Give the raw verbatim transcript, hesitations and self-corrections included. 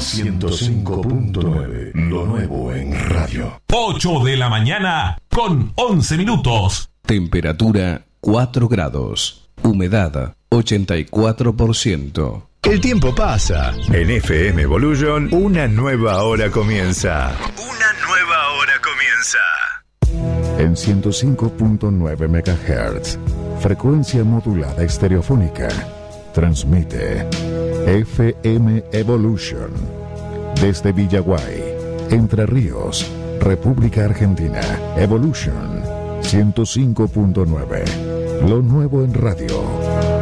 ciento cinco punto nueve, lo nuevo en radio. ocho de la mañana con once minutos. Temperatura cuatro grados. Humedad ochenta y cuatro por ciento. El tiempo pasa. En F M Evolution, una nueva hora comienza. Una nueva hora comienza. En ciento cinco punto nueve megahertz, frecuencia modulada estereofónica, transmite F M Evolution desde Villaguay, Entre Ríos, República Argentina. Evolution ciento cinco punto nueve, lo nuevo en radio.